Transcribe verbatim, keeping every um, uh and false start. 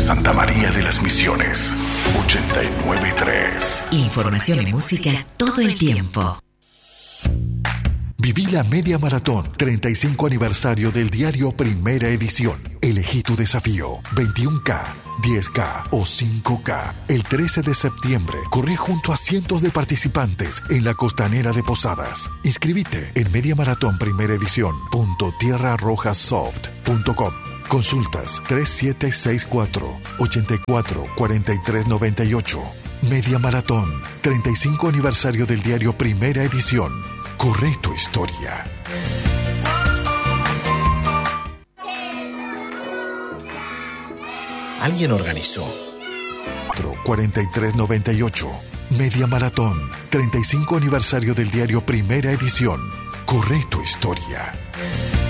Santa María de las Misiones, ochenta y nueve punto tres. Información y música todo el tiempo. Viví la media maratón, treinta y cinco aniversario del diario Primera Edición. Elegí tu desafío, veintiuno K, diez K o cinco K. El trece de septiembre, corrí junto a cientos de participantes en la costanera de Posadas. Inscribite en mediamaratón primera edición punto tierra roja soft punto com. Consultas tres siete seis cuatro, ocho cuatro, cuatro tres nueve ocho. Media Maratón, treinta y cinco aniversario del diario Primera Edición. Corre tu historia. Alguien organizó. cuatro tres nueve ocho. Media Maratón, treinta y cinco aniversario del diario Primera Edición. Corre tu historia.